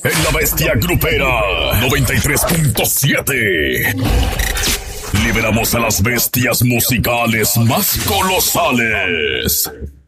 en la bestia grupera 93.7. Liberamos a las bestias musicales más colosales.